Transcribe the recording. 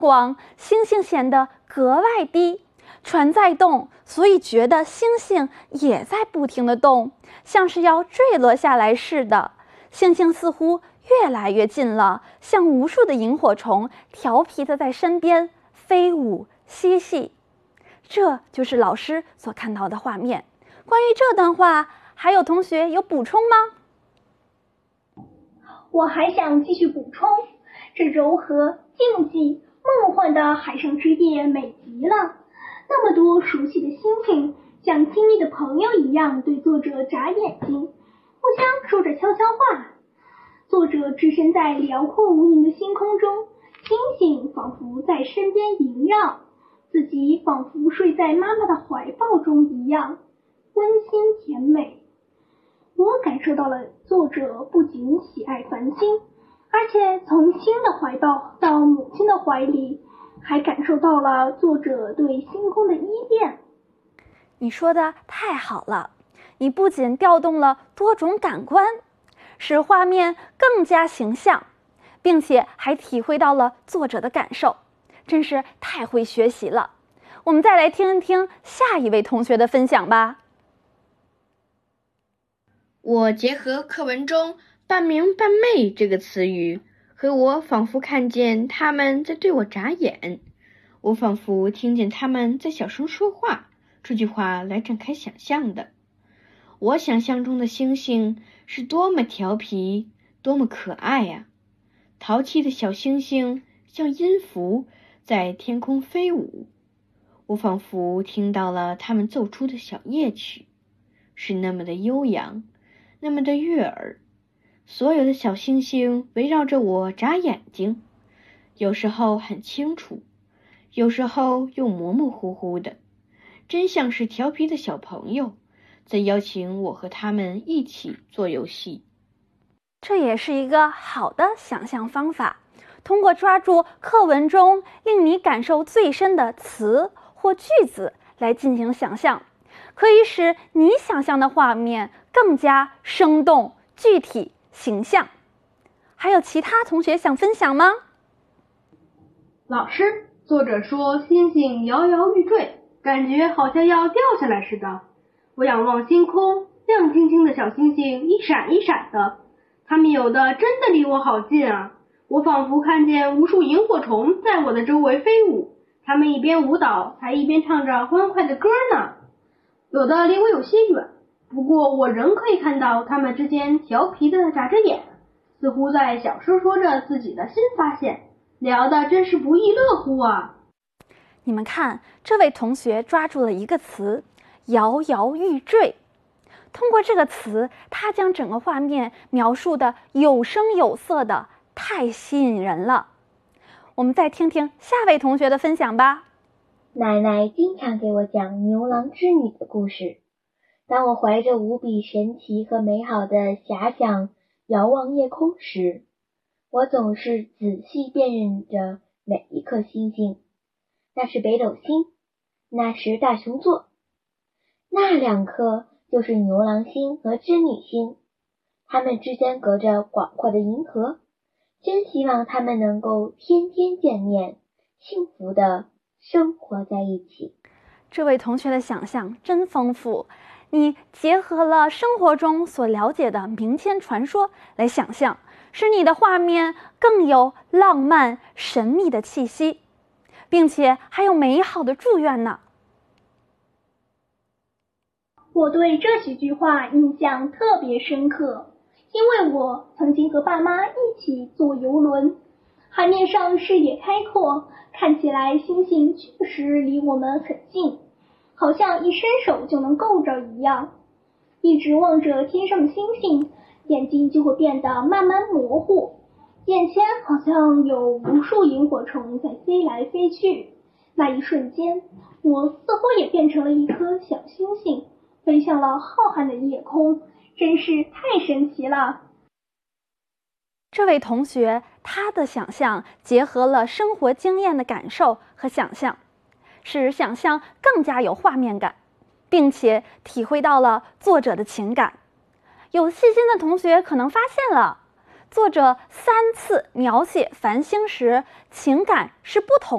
光，星星显得格外低。船在动，所以觉得星星也在不停地动，像是要坠落下来似的。星星似乎越来越近了，像无数的萤火虫调皮地在身边飞舞嬉戏。这就是老师所看到的画面。关于这段话，还有同学有补充吗？ 我还想继续补充，这柔和、静寂、梦幻的海上之夜美极了。那么多熟悉的星星，像亲密的朋友一样对作者眨眼睛，互相说着悄悄话。作者置身在辽阔无垠的星空中，星星仿佛在身边萦绕，自己仿佛睡在妈妈的怀抱中一样，温馨甜美。我感受到了作者不仅喜爱繁星，而且从星的怀抱到母亲的怀里，还感受到了作者对星空的依恋。 你说的太好了，你不仅调动了多种感官，使画面更加形象，并且还体会到了作者的感受，真是太会学习了。我们再来听一听下一位同学的分享吧。 我结合课文中半明半昧这个词语，和我仿佛看见他们在对我眨眼，我仿佛听见他们在小声说话，这句话来展开想象的。我想象中的星星是多么调皮，多么可爱呀！淘气的小星星像音符在天空飞舞，我仿佛听到了他们奏出的小夜曲，是那么的悠扬，那么的悦耳。所有的小星星围绕着我眨眼睛，有时候很清楚，有时候又模模糊糊的，真像是调皮的小朋友在邀请我和他们一起做游戏。 这也是一个好的想象方法，通过抓住课文中令你感受最深的词或句子来进行想象，可以使你想象的画面更加生动、具体、形象。还有其他同学想分享吗？ 老师，作者说星星摇摇欲坠，感觉好像要掉下来似的。我仰望星空，亮晶晶的小星星一闪一闪的，它们有的真的离我好近啊！我仿佛看见无数萤火虫在我的周围飞舞，它们一边舞蹈，还一边唱着欢快的歌呢。有的离我有些远，不过我仍可以看到它们之间调皮的眨着眼，似乎在小声说着自己的新发现，聊得真是不亦乐乎啊！ 你们看，这位同学抓住了一个词，摇摇欲坠。通过这个词，他将整个画面描述的有声有色的，太吸引人了。我们再听听下位同学的分享吧。 奶奶经常给我讲牛郎织女的故事，当我怀着无比神奇和美好的遐想遥望夜空时，我总是仔细辨认着每一颗星星。那是北斗星，那是大熊座，那两颗就是牛郎星和织女星，它们之间隔着广阔的银河，真希望它们能够天天见面，幸福的生活在一起。 这位同学的想象真丰富，你结合了生活中所了解的民间传说来想象，使你的画面更有浪漫神秘的气息，并且还有美好的祝愿呢。 我对这几句话印象特别深刻，因为我曾经和爸妈一起坐游轮，海面上视野开阔，看起来星星确实离我们很近，好像一伸手就能够着一样。一直望着天上的星星，眼睛就会变得慢慢模糊，眼前好像有无数萤火虫在飞来飞去。那一瞬间，我似乎也变成了一颗小星星，飞向了浩瀚的夜空，真是太神奇了。 这位同学，他的想象结合了生活经验的感受和想象，使想象更加有画面感，并且体会到了作者的情感。有细心的同学可能发现了，作者3次描写繁星时，情感是不同